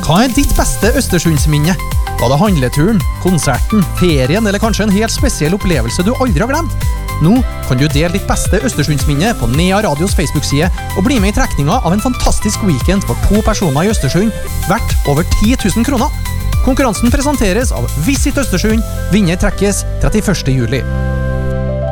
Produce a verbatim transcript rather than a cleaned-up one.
Hva er ditt beste Østersundsminne? Var det handleturen, konserten, ferien eller kanskje en helt spesiell opplevelse du aldri har glemt? Nå kan du dele ditt beste Østersundsminne på Nea Radios Facebook-side og bli med i trekninga av en fantastisk weekend for to personer i Østersund, verdt over ti tusen kroner. Konkurransen presenteres av Visit Østersund, vinner trekkes trettiførste juli.